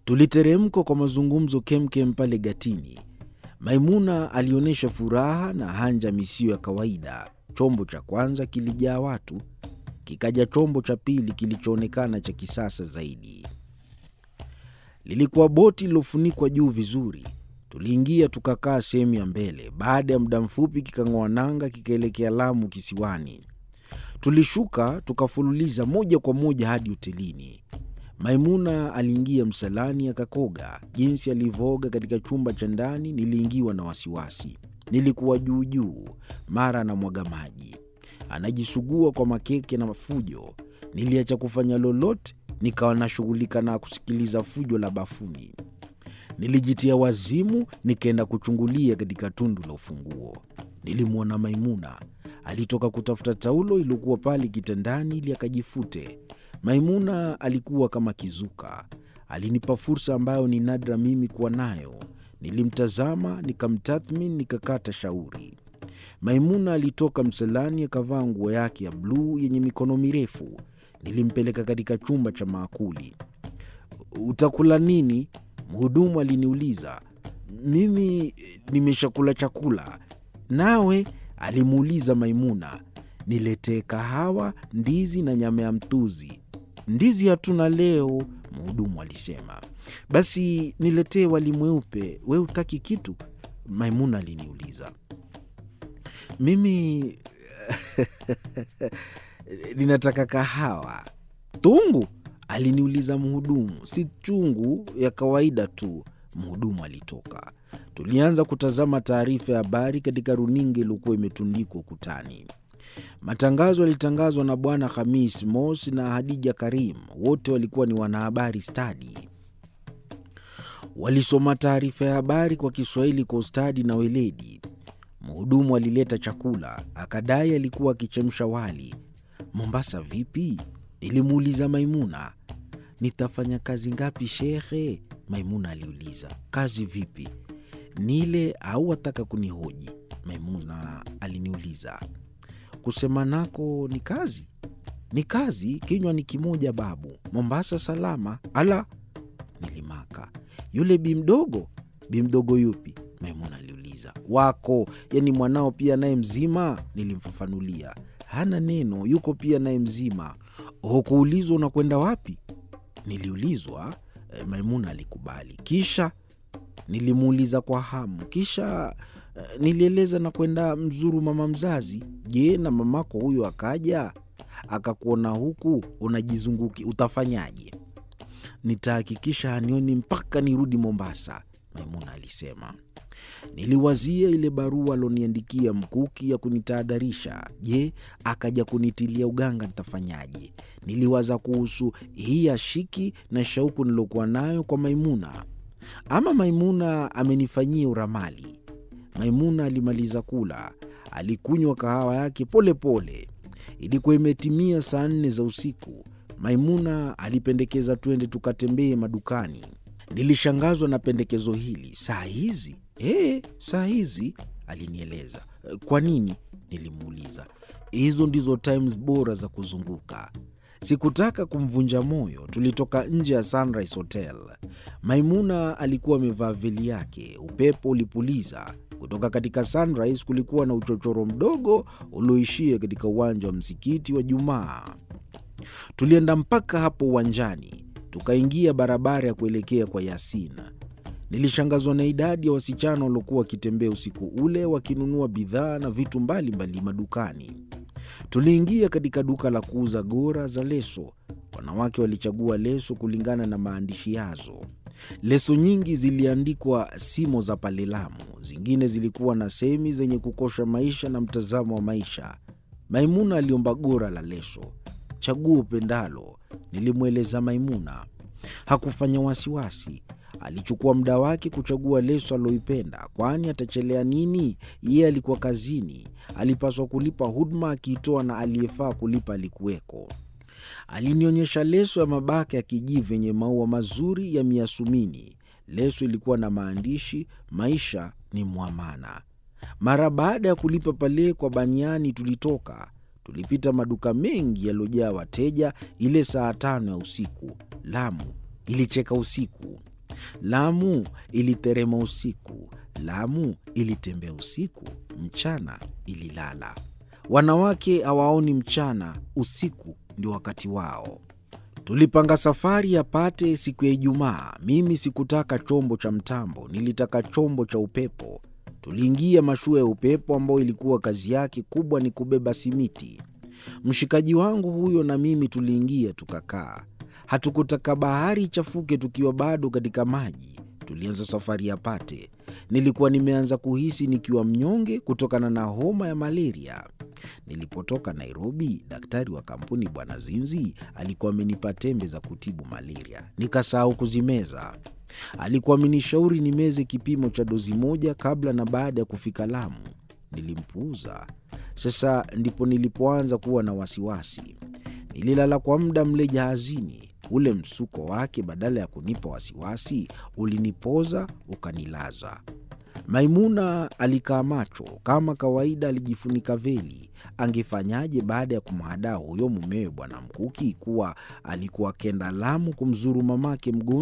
Tuliteremka kwa mazungumzo kemkem pale gatini. Maimuna alionyesha furaha na hanja misiyo ya kawaida. Chombo cha kwanza kilijaa watu, kikaja chombo cha pili kilichoonekana cha kisasa zaidi. Lilikuwa boti lilofunikwa juu vizuri. Tuliingia tukakaa sehemu ya mbele. Baada ya muda mfupi kikang'oa nanga kikaelekea Lamu kisiwani. Tulishuka tukafululiza moja kwa moja hadi hotelini. Maimuna aliingia msalani akakoga. Jinsi alivyoga katika chumba cha ndani niliingiwa na wasiwasi. Nilikuwa juu, mara anamwaga maji, anajisugua kwa makeke na fujo. Niliacha kufanya lolote, nikawa nashughulika na kusikiliza fujo la bafuni. Nilijitia wazimu, nikaenda kuchungulia katika tundu la ufunguo. Nilimwona Maimuna alitoka kutafuta taulo iliyokuwa pale kitandani ili akajifute. Maimuna alikuwa kama kizuka. Alinipa fursa ambayo ni nadra mimi kuwa nayo. Nilimtazama, nikamtathmini, nikakata shauri. Maimuna alitoka msalani akavaa nguo yake ya bluu yenye mikono mirefu. Nilimpeleka katika chumba cha maakuli. "Utakula nini?" Mhudumu aliniuliza. "Mimi nimeshakula chakula." "Nawe?" alimuuliza Maimuna. "Niletee kahawa, ndizi na nyama ya mtuzi." "Ndizi hatuna leo," mhudumu alisema. "Basi niletee wali mweupe. Wewe hutaki kitu?" Maimuna aliniuliza. "Mimi ninataka kahawa." "Tungu?" aliniuliza mhudumu. "Si chungu, ya kawaida tu." Mhudumu alitoka. Tulianza kutazama taarifa ya habari katika runinga iliyokuwa imetundikwa ukutani. Matangazo yalitangazwa na Bwana Khamis Mosi na Hadija Karim. Wote walikuwa ni wanahabari stadi. Walisoma taarifa ya habari kwa Kiswahili kwa ustadi na weledi. Mhudumu alileta chakula, akadai alikuwa akichemsha wali. "Mombasa vipi?" nilimuuliza Maimuna. "Nitafanya kazi ngapi shekhe?" Maimuna aliuliza. "Kazi vipi? Nile au wataka kunihoji?" Maimuna aliniuliza. "Kusema nako ni kazi." "Ni kazi, kinywa ni kimoja babu. Mombasa salama." "Ala," nilimaka. "Yule bi mdogo?" "Bi mdogo yupi?" Maimuna aliuliza. "Wako, yani mwanao pia naye mzima?" Nilimfafanulia. "Hana neno, yuko pia naye mzima." "Hukuulizwa unakwenda wapi?" Niliulizwa. Maimuna alikubali. "Kisha?" Nilimuuliza kwa hamu. "Kisha nilieleza na kwenda mzuru mama mzazi." "Je, na mamako huyo akaja akakuona huku unajizunguki, utafanyaje?" "Nitahakikisha hanioni mpaka nirudi Mombasa," Maimuna alisema. Niliwazia ile barua aloniandikia Mkuki ya kunitahadharisha. Je, akaja kunitilia uganga nitafanyaje? Niliwaza kuhusu hii ashiki na shauku nilokuwa nayo kwa Maimuna. Ama Maimuna amenifanyia uramali. Maimuna alimaliza kula. Alikunywa kahawa yake pole pole. Ilikuwa imetimia saa 4 za usiku. Maimuna alipendekeza twende tukatembee madukani. Nilishangazwa na pendekezo hili. "Saa hizi?" "Saa hizi," alinieleza. "Kwa nini?" nilimuuliza. "Hizo ndizo times bora za kuzunguka." Sikutaka kumvunja moyo. Tulitoka nje ya Sunrise Hotel. Maimuna alikuwa amevaa veli yake. Upepo ulipuliza. Kutoka katika Sunrise kulikuwa na uchochoro mdogo ulioishia katika uwanja wa msikiti wa Jumaa. Tulienda mpaka hapo uwanjani. Tukaingia barabara ya kuelekea kwa Yasina. Nilishangazwa na idadi ya wasichana waliokuwa wakitembea usiku ule wakinunua bidhaa na vitu mbalimbali madukani. Tuliingia katika duka la kuuza gora za leso. Wanawake walichagua leso kulingana na maandishi yazo. Leso nyingi ziliandikwa simo za pale Lamu. Zingine zilikuwa na semi zenye kukosha maisha na mtazamo wa maisha. Maimuna aliomba gora la leso. "Chagua upendalo," nilimweleza Maimuna. Hakufanya wasiwasi. Alichukua muda wake kuchagua leso aloipenda. Kwani atachelea nini? Yeye alikuwa kazini. Alipaswa kulipa huduma akiitoa na aliyefaa kulipa alikuweko. Alinionyesha leso ya mabaka ya kijivu yenye maua mazuri ya miasumini. Leso ilikuwa na maandishi, "Maisha ni mwamana." Mara baada ya kulipa pale kwa baniani tulitoka. Tulipita maduka mengi yaliyojaa wateja ile saa 5 ya usiku. Lamu ilicheka usiku. Lamu iliterema usiku, Lamu ilitembea usiku, mchana ililala. Wanawake hawaoni mchana, usiku ndio wakati wao. Tulipanga safari ya Pate siku ya Ijumaa. Mimi sikutaka chombo cha mtambo, nilitaka chombo cha upepo. Tuliingia mashua ya upepo ambayo ilikuwa kazi yake kubwa ni kubeba simiti. Mshikaji wangu huyo na mimi tuliingia tukakaa. Hatukutaka bahari ichafuke tukiwa bado katika maji. Tulianza safari ya Pate. Nilikuwa nimeanza kuhisi nikiwa mnyonge kutokana na homa ya malaria. Nilipotoka Nairobi, daktari wa kampuni Bwana Zinzi alikuwa amenipa tembe za kutibu malaria. Nikasahau kuzimeza. Alikuwa amenishauri nimeze kipimo cha dozi moja kabla na baada ya kufika Lamu. Nilimpuuza. Sasa ndipo nilipoanza kuwa na wasiwasi. Nililala kwa muda mle jahazini. Ule msuko wake badala ya kunipa wasiwasi, ulinipoza ukanilaza. Maimuna alikaa macho. Kama kawaida alijifunika veli. Angefanyaje baada ya kumhadaa huyo mumewe Bwana Mkuki kuwa alikuwa kenda Lamu kumzuru mamake mgonjwa?